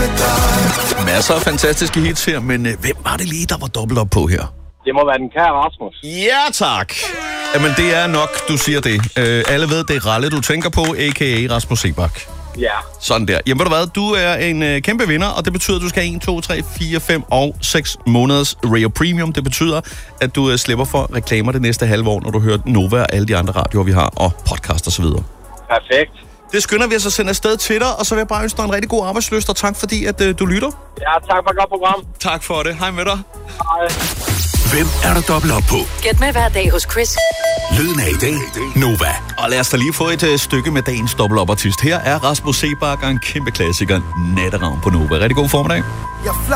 med dig. Masser af fantastiske hits her, men hvem var det lige, der var dobbelt op på her? Det må være den kære Rasmus. Ja, tak. Jamen, det er nok, du siger det. Alle ved, det er Ralle, du tænker på, a.k.a. Rasmus Seebach. Ja. Sådan der. Jamen, ved du hvad? Du er en kæmpe vinder, og det betyder, at du skal have 1, 2, 3, 4, 5 og 6 måneders Ray Premium. Det betyder, at du slipper for reklamer det næste halve år, når du hører Nova og alle de andre radioer, vi har, og podcast og så videre. Perfekt. Det skynder vi os at sende afsted til dig, og så vil jeg bare ønske dig en rigtig god arbejdslyst, og tak fordi, at du lytter. Ja, tak for et godt program. Tak for det. Hej med dig. Hej. Hvem er der dobbelt op på? Gæt med hver dag hos Chris. Lyden af i dag. Nova. Og lad os da lige få et stykke med dagens dobbelt-op-artist. Her er Rasmus Seebach og en kæmpe klassiker, Natteravn på Nova. Rigtig god formiddag.